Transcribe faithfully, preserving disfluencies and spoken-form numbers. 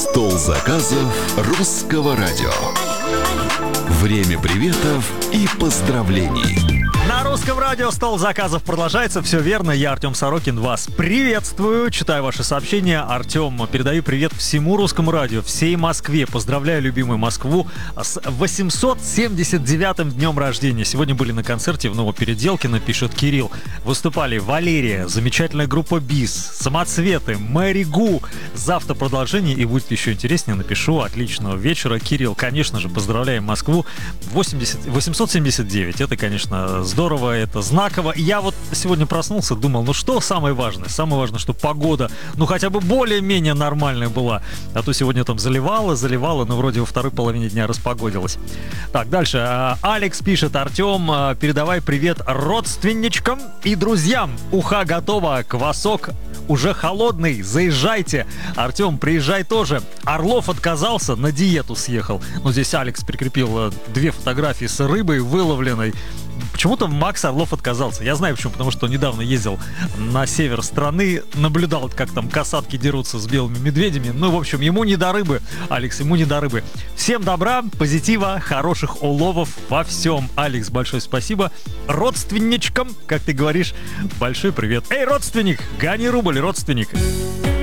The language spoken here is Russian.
Стол заказов русского радио. Время приветов и поздравлений. На русском радио стол заказов продолжается. Все верно, я Артем Сорокин вас приветствую. Читаю ваши сообщения. Артем, передаю привет всему русскому радио, всей Москве. Поздравляю любимую Москву с восемьсот семьдесят девятым днем рождения. Сегодня были на концерте в Новопеределкино, пишет Кирилл. Выступали Валерия, замечательная группа Бис, Самоцветы, Мэри Гу. Завтра продолжение и будет еще интереснее. Напишу. Отличного вечера, Кирилл. Конечно же, поздравляем Москву. восемьдесят, восемьсот семьдесят девять. Это, конечно, здорово, это знаково. Я вот сегодня проснулся, думал, ну что самое важное? Самое важное, что погода, ну хотя бы более-менее нормальная была. А то сегодня там заливало, заливало, но вроде во второй половине дня распогодилось. Так, дальше. Алекс пишет: Артем, передавай привет родственничкам и друзьям. Уха готова, квасок уже холодный, заезжайте. Артем, приезжай тоже. Орлов отказался, на диету съехал. Ну, здесь Алекс прикрепил две фотографии с рыбой выловленной. Почему-то Макс Орлов отказался. Я знаю почему, потому что он недавно ездил на север страны, наблюдал, как там касатки дерутся с белыми медведями. Ну, в общем, ему не до рыбы, Алекс, ему не до рыбы. Всем добра, позитива, хороших уловов во всем. Алекс, большое спасибо. Родственничкам, как ты говоришь, большой привет. Эй, родственник, гони рубль, родственник.